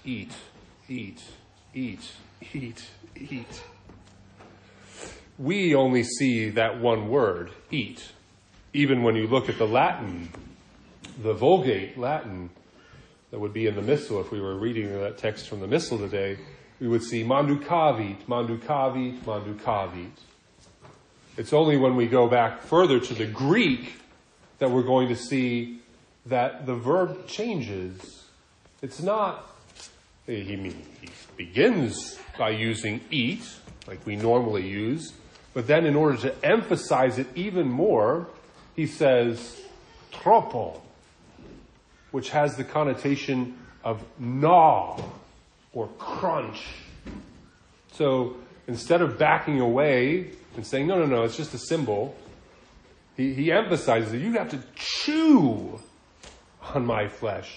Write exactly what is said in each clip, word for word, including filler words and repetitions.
eat, eat, eat, eat, eat. We only see that one word, eat. Even when you look at the Latin, the Vulgate Latin that would be in the Missal, if we were reading that text from the Missal today, we would see manducavit, manducavit, manducavit. It's only when we go back further to the Greek that we're going to see that the verb changes. It's not, he, he begins by using eat, like we normally use, but then in order to emphasize it even more, he says tropo, which has the connotation of gnaw or crunch. So instead of backing away and saying, no, no, no, it's just a symbol, he, he emphasizes that you have to chew on my flesh.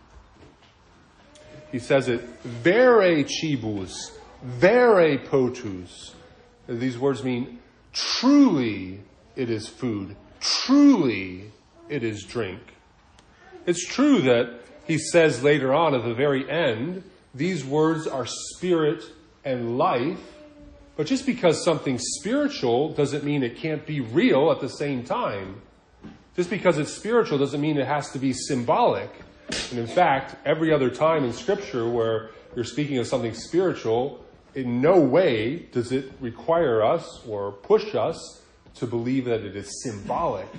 He says it, vere cibus, vere potus. These words mean truly it is food, truly it is drink. It's true that he says later on at the very end, these words are spirit and life, but just because something's spiritual doesn't mean it can't be real at the same time. Just because it's spiritual doesn't mean it has to be symbolic. And in fact, every other time in Scripture where you're speaking of something spiritual, in no way does it require us or push us to believe that it is symbolic.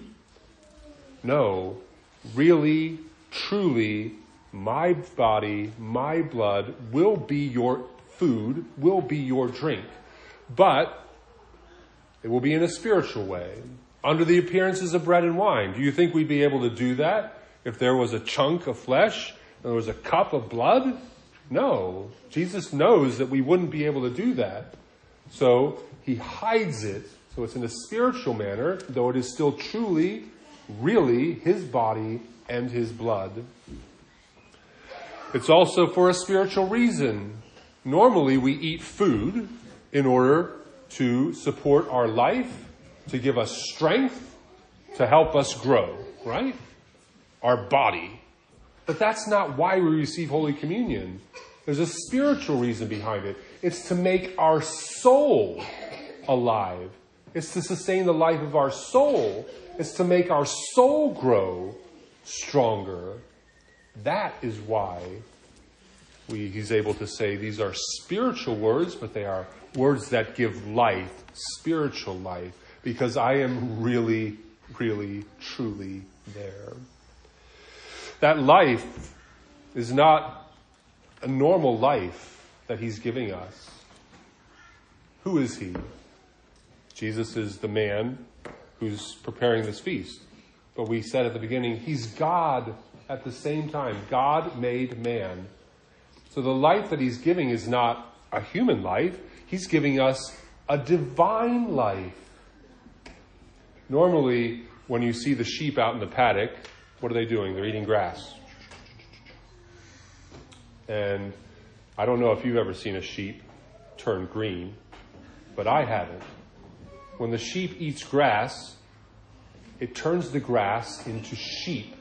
No, really, truly, my body, my blood will be your food, will be your drink. But it will be in a spiritual way, under the appearances of bread and wine. Do you think we'd be able to do that if there was a chunk of flesh and there was a cup of blood? No. Jesus knows that we wouldn't be able to do that. So he hides it. So it's in a spiritual manner, though it is still truly, really his body and his blood. It's also for a spiritual reason. Normally we eat food in order to support our life, to give us strength, to help us grow, right? Our body. But that's not why we receive Holy Communion. There's a spiritual reason behind it. It's to make our soul alive. It's to sustain the life of our soul. It's to make our soul grow stronger. That is why we, he's able to say these are spiritual words, but they are words that give life, spiritual life, because I am really, really, truly there. That life is not a normal life that he's giving us. Who is he? Jesus is the man who's preparing this feast. But we said at the beginning, he's God at the same time. God made man. So the life that he's giving is not a human life. He's giving us a divine life. Normally, when you see the sheep out in the paddock, what are they doing? They're eating grass. And I don't know if you've ever seen a sheep turn green, but I haven't. When the sheep eats grass, it turns the grass into sheep.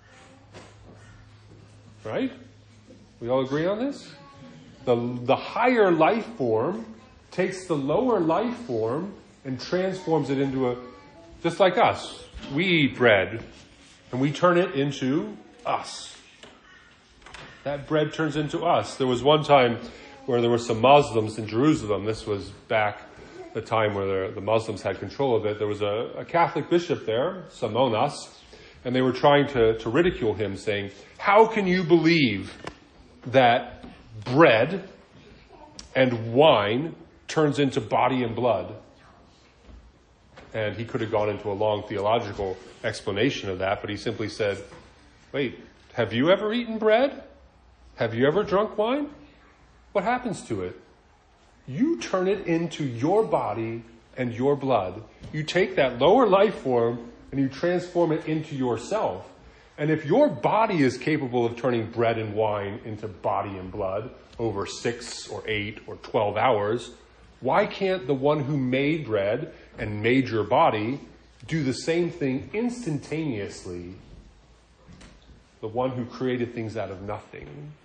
Right? We all agree on this? The, the higher life form takes the lower life form and transforms it into a, just like us. We eat bread and we turn it into us. That bread turns into us. There was one time where there were some Muslims in Jerusalem. This was back the time where the, the Muslims had control of it. There was a, a Catholic bishop there, Simonas, and they were trying to, to ridicule him, saying, how can you believe that bread and wine turns into body and blood? And he could have gone into a long theological explanation of that, but he simply said, wait, have you ever eaten bread? Have you ever drunk wine? What happens to it? You turn it into your body and your blood. You take that lower life form and you transform it into yourself. And if your body is capable of turning bread and wine into body and blood over six or eight or twelve hours, why can't the one who made bread and made your body do the same thing instantaneously? The one who created things out of nothing.